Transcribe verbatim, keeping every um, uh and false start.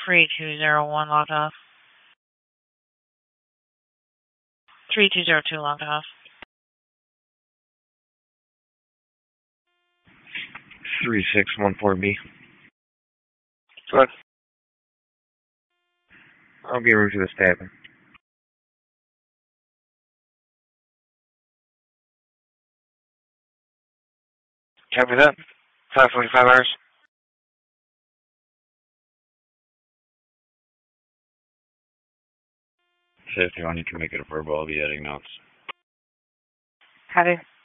three two zero one logged off. three two zero two logged off. three six one four B. What? I'll be route to the stabbing. Copy that. five forty-five hours. fifty-one, you can make it a verbal. I'll be adding notes. Copy.